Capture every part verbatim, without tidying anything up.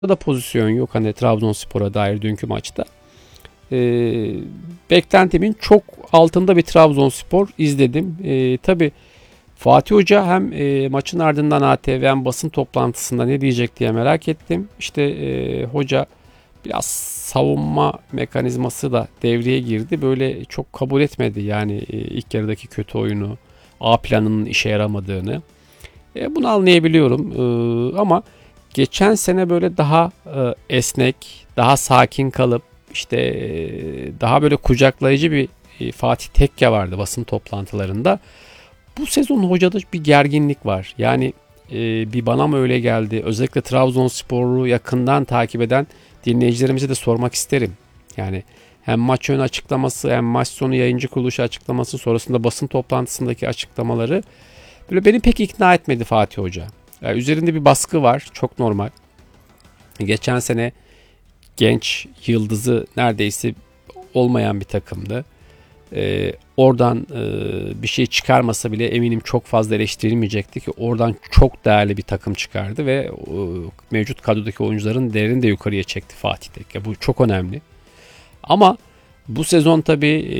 da pozisyon yok hani Trabzonspor'a dair dünkü maçta. Ee, beklentimin çok altında bir Trabzonspor izledim. Ee, tabii Fatih Hoca hem e, maçın ardından A T V hem basın toplantısında ne diyecek diye merak ettim. İşte e, hoca biraz savunma mekanizması da devreye girdi. Böyle çok kabul etmedi yani e, ilk yarıdaki kötü oyunu, A planının işe yaramadığını. E, bunu anlayabiliyorum. E, ama geçen sene böyle daha e, esnek, daha sakin kalıp işte e, daha böyle kucaklayıcı bir e, Fatih Tekke vardı basın toplantılarında. Bu sezon hocada bir gerginlik var. Yani e, bir bana mı öyle geldi? Özellikle Trabzonspor'u yakından takip eden dinleyicilerimize de sormak isterim. Yani hem maç ön açıklaması hem maç sonu yayıncı kuruluşu açıklaması sonrasında basın toplantısındaki açıklamaları böyle beni pek ikna etmedi Fatih Hoca. Yani üzerinde bir baskı var. Çok normal. Geçen sene genç yıldızı neredeyse olmayan bir takımdı. Ee, oradan e, bir şey çıkarmasa bile eminim çok fazla eleştirilmeyecekti ki oradan çok değerli bir takım çıkardı ve e, mevcut kadrodaki oyuncuların değerini de yukarıya çekti Fatih Tekke. Bu çok önemli. Ama bu sezon tabii e,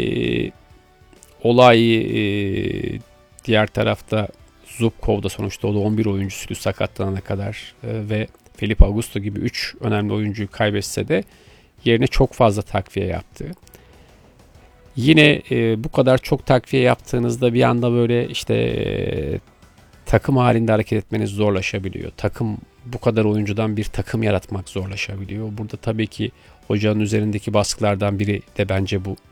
olay e, diğer tarafta Zubkov da sonuçta o da on bir oyuncusuydu sakatlanana kadar e, ve Felipe Augusto gibi üç önemli oyuncuyu kaybetse de yerine çok fazla takviye yaptı. Yine e, bu kadar çok takviye yaptığınızda bir anda böyle işte e, takım halinde hareket etmeniz zorlaşabiliyor. Takım bu kadar oyuncudan bir takım yaratmak zorlaşabiliyor. Burada tabii ki hocanın üzerindeki baskılardan biri de bence bu.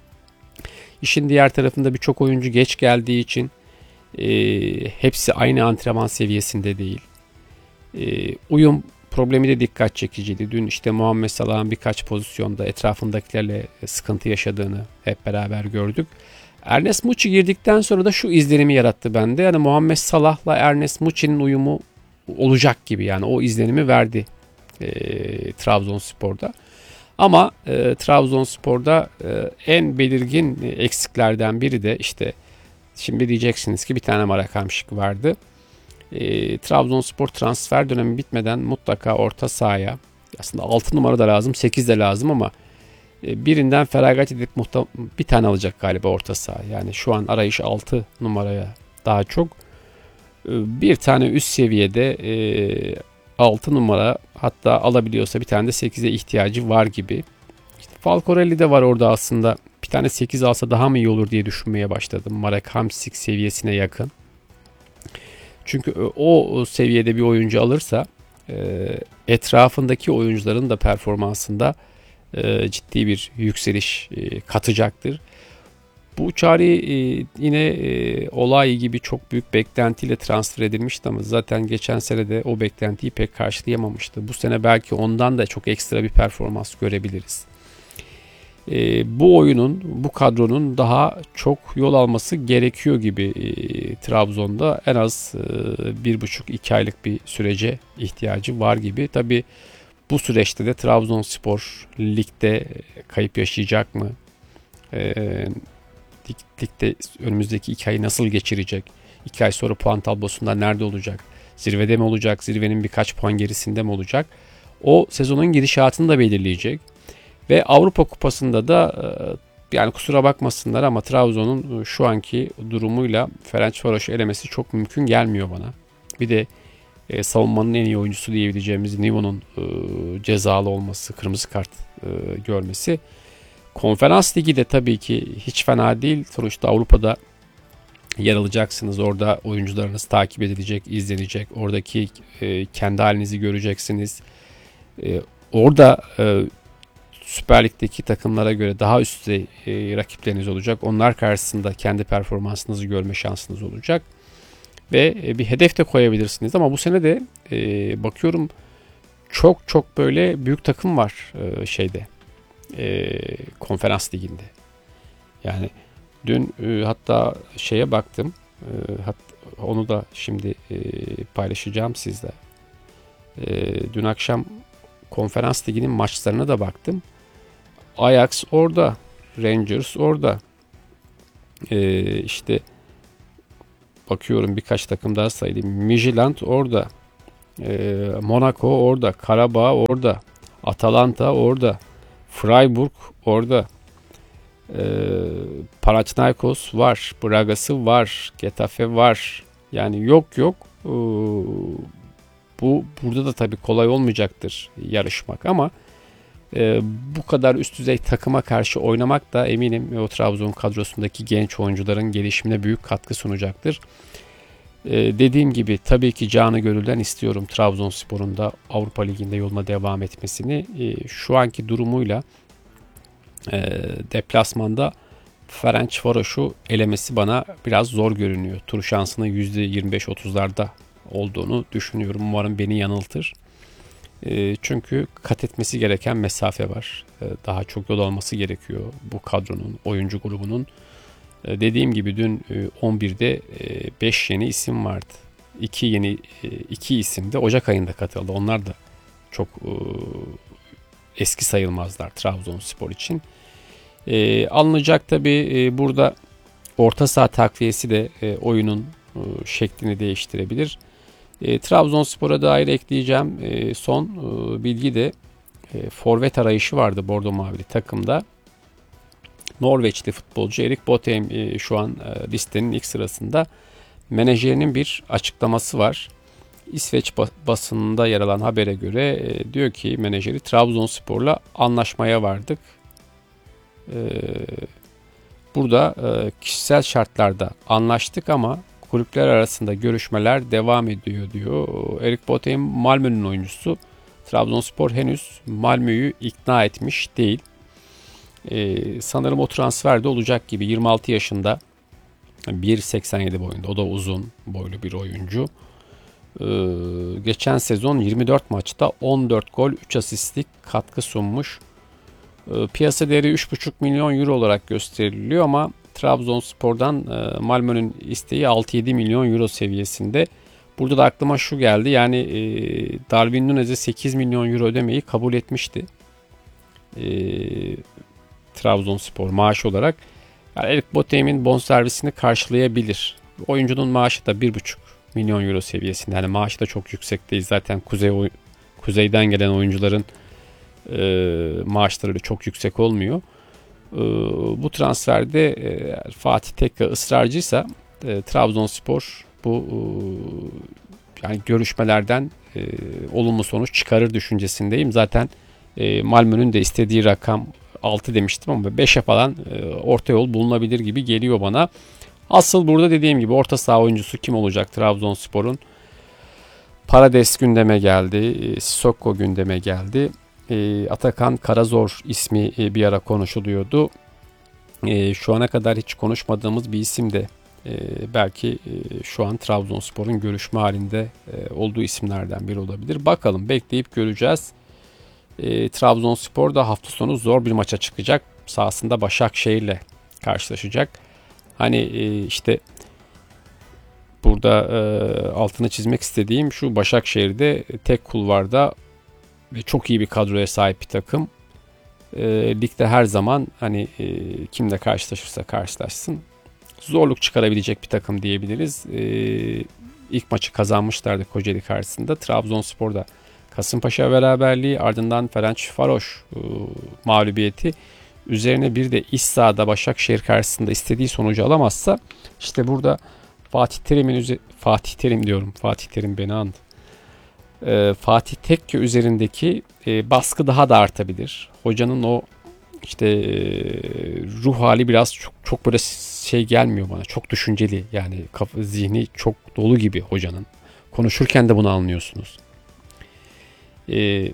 İşin diğer tarafında birçok oyuncu geç geldiği için e, hepsi aynı antrenman seviyesinde değil. E, uyum problemi de dikkat çekiciydi. Dün işte Muhammed Salah'ın birkaç pozisyonda etrafındakilerle sıkıntı yaşadığını hep beraber gördük. Ernest Muçi girdikten sonra da şu izlenimi yarattı bende. Yani Muhammed Salah'la Ernest Muçi'nin uyumu olacak gibi yani o izlenimi verdi e, Trabzonspor'da. Ama e, Trabzonspor'da e, en belirgin eksiklerden biri de işte şimdi diyeceksiniz ki bir tane Marakamşik vardı. E, Trabzonspor transfer dönemi bitmeden mutlaka orta sahaya aslında altı numara da lazım sekiz de lazım ama e, birinden feragat edip muhta- bir tane alacak galiba orta saha. Yani şu an arayış altı numaraya daha çok. E, bir tane üst seviyede e, altı numara hatta alabiliyorsa bir tane de sekize ihtiyacı var gibi. İşte Falcorelli de var orada aslında. Bir tane sekiz alsa daha mı iyi olur diye düşünmeye başladım. Marek Hamsik seviyesine yakın. Çünkü o seviyede bir oyuncu alırsa etrafındaki oyuncuların da performansında ciddi bir yükseliş katacaktır. Bu Çağrı yine olay gibi çok büyük beklentiyle transfer edilmişti ama zaten geçen sene de o beklentiyi pek karşılayamamıştı. Bu sene belki ondan da çok ekstra bir performans görebiliriz. E, bu oyunun, bu kadronun daha çok yol alması gerekiyor gibi e, Trabzon'da en az e, bir buçuk iki aylık bir sürece ihtiyacı var gibi. Tabi bu süreçte de Trabzonspor ligde kayıp yaşayacak mı? E, ligde önümüzdeki iki ayı nasıl geçirecek? İki ay sonra puan tablosunda nerede olacak? Zirvede mi olacak? Zirvenin birkaç puan gerisinde mi olacak? O sezonun gidişatını da belirleyecek. Ve Avrupa Kupası'nda da yani kusura bakmasınlar ama Trabzon'un şu anki durumuyla Ferencvaros'u elemesi çok mümkün gelmiyor bana. Bir de e, savunmanın en iyi oyuncusu diyebileceğimiz Nivo'nun e, cezalı olması, kırmızı kart e, görmesi. Konferans Ligi de tabii ki hiç fena değil. Sonuçta Avrupa'da yer alacaksınız. Orada oyuncularınız takip edilecek, izlenecek. Oradaki e, kendi halinizi göreceksiniz. E, orada e, Süper Lig'deki takımlara göre daha üstte e, rakipleriniz olacak. Onlar karşısında kendi performansınızı görme şansınız olacak. Ve e, bir hedef de koyabilirsiniz. Ama bu sene de e, bakıyorum çok çok böyle büyük takım var e, şeyde e, konferans liginde. Yani dün e, hatta şeye baktım. E, hat, onu da şimdi e, paylaşacağım sizle. E, dün akşam konferans liginin maçlarına da baktım. Ajax orada, Rangers orada. Ee, işte bakıyorum birkaç takım daha sayayım. Midtjylland orada. E, Monaco orada, Karabağ orada, Atalanta orada, Freiburg orada, e, Panathinaikos var, Braga'sı var, Getafe var. Yani yok yok. E, bu burada da tabii kolay olmayacaktır yarışmak ama e, bu kadar üst düzey takıma karşı oynamak da eminim o Trabzon kadrosundaki genç oyuncuların gelişimine büyük katkı sunacaktır. E, dediğim gibi tabii ki canı gönülden istiyorum Trabzonspor'un da Avrupa Ligi'nde yoluna devam etmesini. E, şu anki durumuyla e, deplasmanda Ferencvaros'u elemesi bana biraz zor görünüyor. Tur şansının yüzde yirmi beş otuzlarda olduğunu düşünüyorum. Umarım beni yanıltır. E, çünkü kat etmesi gereken mesafe var. E, daha çok yol alması gerekiyor bu kadronun, oyuncu grubunun. E, dediğim gibi dün e, on birde beş yeni isim vardı. iki yeni iki isim de Ocak ayında katıldı. Onlar da çok e, eski sayılmazlar Trabzonspor için. E, alınacak tabii e, burada orta saha takviyesi de e, oyunun e, şeklini değiştirebilir. E, Trabzonspor'a dair ekleyeceğim e, son e, bilgi de e, forvet arayışı vardı Bordo Mavili takımda. Norveçli futbolcu Erik Botheim e, şu an e, listenin ilk sırasında. Menajerinin bir açıklaması var. İsveç basınında yer alan habere göre e, diyor ki menajeri Trabzonspor'la anlaşmaya vardık. E, burada e, kişisel şartlarda anlaştık ama kulüpler arasında görüşmeler devam ediyor diyor. Erik Botheim Malmö'nün oyuncusu. Trabzonspor henüz Malmö'yü ikna etmiş değil. Ee, sanırım o transfer de olacak gibi. yirmi altı yaşında, bir seksen yedi boyunda. O da uzun boylu bir oyuncu. Ee, geçen sezon yirmi dört maçta on dört gol, üç asistlik katkı sunmuş. Ee, piyasa değeri üç buçuk milyon euro olarak gösteriliyor ama Trabzonspor'dan e, Malmö'nün isteği altı yedi milyon euro seviyesinde. Burada da aklıma şu geldi. Yani e, Darwin Nunez'e sekiz milyon euro ödemeyi kabul etmişti. E, Trabzonspor maaş olarak. Yani Erik Botheim'in bonservisini karşılayabilir. Oyuncunun maaşı da bir buçuk milyon euro seviyesinde. Yani maaşı da çok yüksek değil. Zaten kuzey kuzeyden gelen oyuncuların e, maaşları da çok yüksek olmuyor. E, bu transferde e, Fatih Tekke ısrarcıysa e, Trabzonspor bu e, yani görüşmelerden e, olumlu sonuç çıkarır düşüncesindeyim. Zaten e, Malmö'nün de istediği rakam altı demiştim ama beşe falan e, orta yol bulunabilir gibi geliyor bana. Asıl burada dediğim gibi orta saha oyuncusu kim olacak Trabzonspor'un? Parades gündeme geldi. E, Sissoko gündeme geldi. E, Atakan Karazor ismi e, bir ara konuşuluyordu. E, şu ana kadar hiç konuşmadığımız bir isim de e, belki e, şu an Trabzonspor'un görüşme halinde e, olduğu isimlerden biri olabilir. Bakalım, bekleyip göreceğiz. E, Trabzonspor da hafta sonu zor bir maça çıkacak. Sahasında Başakşehir'le karşılaşacak. Hani e, işte burada e, altını çizmek istediğim şu: Başakşehir'de tek kulvarda ve çok iyi bir kadroya sahip bir takım. E, ligde her zaman hani e, kimle karşılaşırsa karşılaşsın zorluk çıkarabilecek bir takım diyebiliriz. E, ilk maçı kazanmışlardı Kocaeli karşısında. Trabzonspor'da Kasımpaşa beraberliği, ardından Ferencvaros e, mağlubiyeti. Üzerine bir de iç sahada Başakşehir karşısında istediği sonucu alamazsa işte burada Fatih Terim'in Fatih Terim diyorum. Fatih Terim beni andı. E, Fatih Tekke üzerindeki e, baskı daha da artabilir. Hocanın o işte e, ruh hali biraz çok, çok böyle şey gelmiyor bana. Çok düşünceli, yani kafa, zihni çok dolu gibi hocanın. Konuşurken de bunu anlıyorsunuz. E,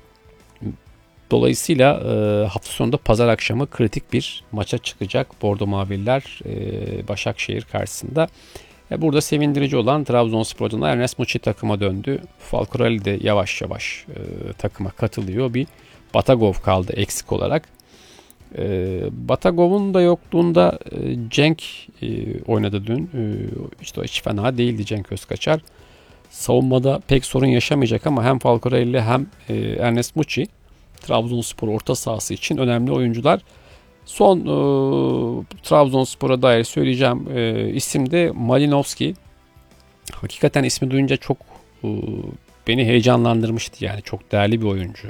dolayısıyla e, hafta sonunda pazar akşamı kritik bir maça çıkacak Bordo Maviller e, Başakşehir karşısında. E, burada sevindirici olan Trabzonspor'dan Ernest Muçi takıma döndü. Falcorelli de yavaş yavaş e, takıma katılıyor. Bir Batagov kaldı eksik olarak. E, Batagov'un da yokluğunda e, Cenk e, oynadı dün. E, işte hiç fena değildi Cenk Özkaçar. Savunmada pek sorun yaşamayacak ama hem Falcorelli hem e, Ernest Muçi Trabzonspor orta sahası için önemli oyuncular. Son e, Trabzonspor'a dair söyleyeceğim e, isim de Malinovski. Hakikaten ismi duyunca çok e, beni heyecanlandırmıştı yani. Çok değerli bir oyuncu.